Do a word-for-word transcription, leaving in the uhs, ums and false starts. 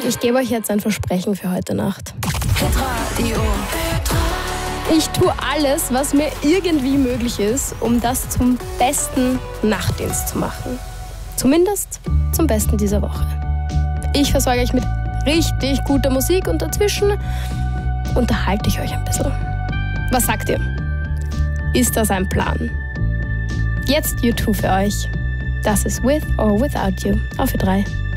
Ich gebe euch jetzt ein Versprechen für heute Nacht. Hitradio. Ich tue alles, was mir irgendwie möglich ist, um das zum besten Nachtdienst zu machen. Zumindest zum besten dieser Woche. Ich versorge euch mit richtig guter Musik und dazwischen unterhalte ich euch ein bisschen. Was sagt ihr? Ist das ein Plan? Jetzt U zwei für euch. Das ist With or Without You auf Ö drei.